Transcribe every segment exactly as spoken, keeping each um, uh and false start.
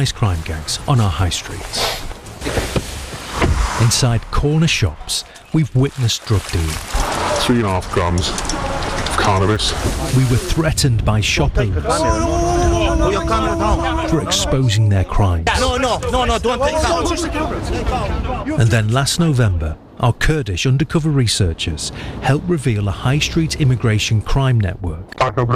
organised crime gangs on our high streets. Inside corner shops, we've witnessed drug dealing. Three and a half grams of cannabis. We were threatened by shop owners for exposing their crimes. No, no, no, no, don't take that. And then last November, our Kurdish undercover researchers helped reveal a high street immigration crime network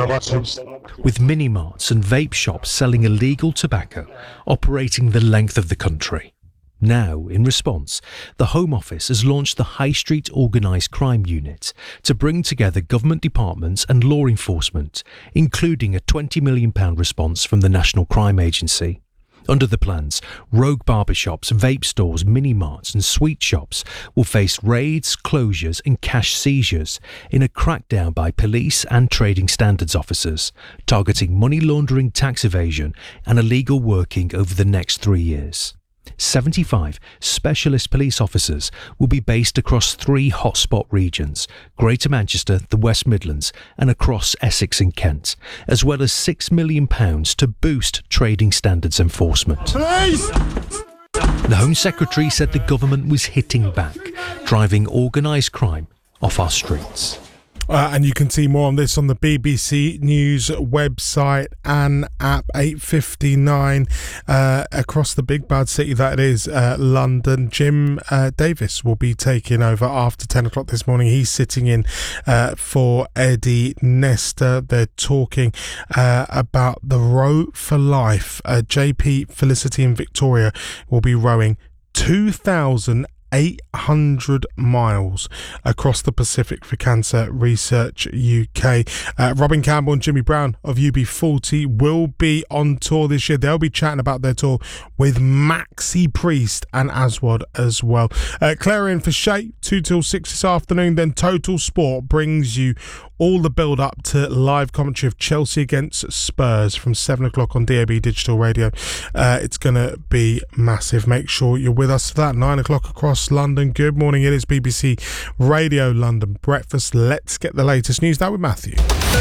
with mini-marts and vape shops selling illegal tobacco operating the length of the country. Now, in response, the Home Office has launched the High Street Organised Crime Unit to bring together government departments and law enforcement, including a twenty million pounds response from the National Crime Agency. Under the plans, rogue barbershops, vape stores, mini-marts and sweet shops will face raids, closures and cash seizures in a crackdown by police and trading standards officers, targeting money laundering, tax evasion and illegal working over the next three years. seventy-five specialist police officers will be based across three hotspot regions, Greater Manchester, the West Midlands and across Essex and Kent, as well as six million pounds to boost trading standards enforcement. Police! The Home Secretary said the government was hitting back, driving organised crime off our streets. Uh, and you can see more on this on the B B C News website and app. Eight fifty-nine uh, across the big bad city that is uh, London. Jim uh, Davis will be taking over after ten o'clock this morning. He's sitting in uh, for Eddie Nesta. They're talking uh, about the Row for Life. Uh, J P, Felicity and Victoria will be rowing two thousand eight hundred miles across the Pacific for Cancer Research U K. Uh, Robin Campbell and Jimmy Brown of U B forty will be on tour this year. They'll be chatting about their tour with Maxi Priest and Aswad as well. Uh, Claire in for Shay, two till six this afternoon. Then Total Sport brings you all the build up to live commentary of Chelsea against Spurs from seven o'clock on D A B Digital Radio. Uh, it's going to be massive. Make sure you're with us for that. nine o'clock across London. Good morning. It is B B C Radio London Breakfast. Let's get the latest news now with Matthew.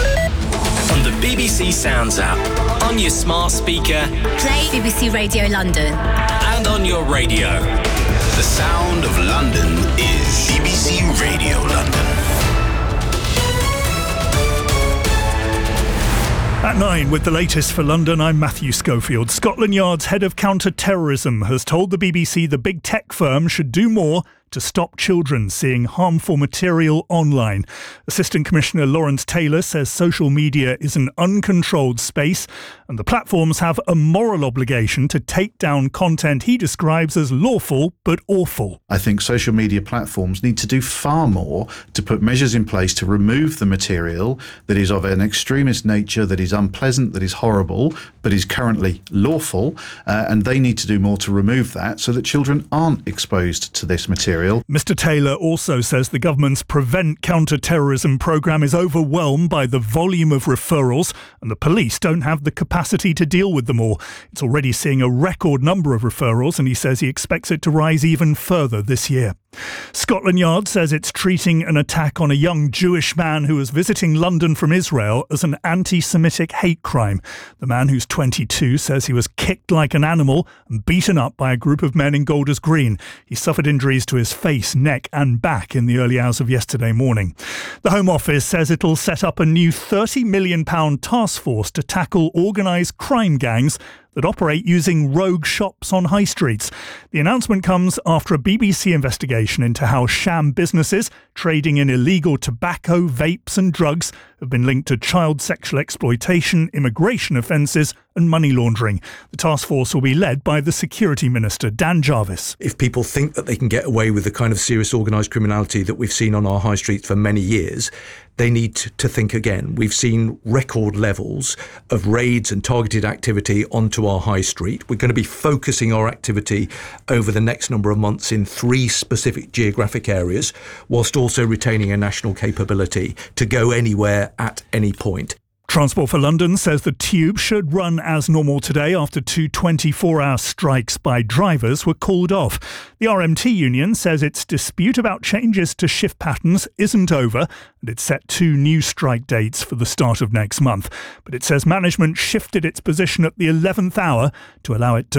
On the B B C Sounds app, on your smart speaker, play B B C Radio London, and on your radio. The sound of London is B B C Radio London. At nine, with the latest for London, I'm Matthew Schofield. Scotland Yard's head of counter-terrorism has told the B B C the big tech firm should do more to stop children seeing harmful material online. Assistant Commissioner Lawrence Taylor says social media is an uncontrolled space and the platforms have a moral obligation to take down content he describes as lawful but awful. I think social media platforms need to do far more to put measures in place to remove the material that is of an extremist nature, that is unpleasant, that is horrible, but is currently lawful, uh, and they need to do more to remove that so that children aren't exposed to this material. Mister Taylor also says the government's Prevent Counter-Terrorism programme is overwhelmed by the volume of referrals and the police don't have the capacity to deal with them all. It's already seeing a record number of referrals and he says he expects it to rise even further this year. Scotland Yard says it's treating an attack on a young Jewish man who was visiting London from Israel as an anti-Semitic hate crime. The man, who's twenty-two, says he was kicked like an animal and beaten up by a group of men in Golders Green. He suffered injuries to his face, neck and back in the early hours of yesterday morning. The Home Office says it'll set up a new thirty million pounds task force to tackle organised crime gangs that operate using rogue shops on high streets. The announcement comes after a B B C investigation into how sham businesses trading in illegal tobacco, vapes and drugs have been linked to child sexual exploitation, immigration offences and money laundering. The task force will be led by the Security Minister, Dan Jarvis. If people think that they can get away with the kind of serious organised criminality that we've seen on our high streets for many years, they need to think again. We've seen record levels of raids and targeted activity onto our high street. We're going to be focusing our activity over the next number of months in three specific geographic areas, whilst also retaining a national capability to go anywhere at any point. Transport for London says the Tube should run as normal today after two twenty-four hour strikes by drivers were called off. The R M T union says its dispute about changes to shift patterns isn't over and it's set two new strike dates for the start of next month. But it says management shifted its position at the eleventh hour to allow it to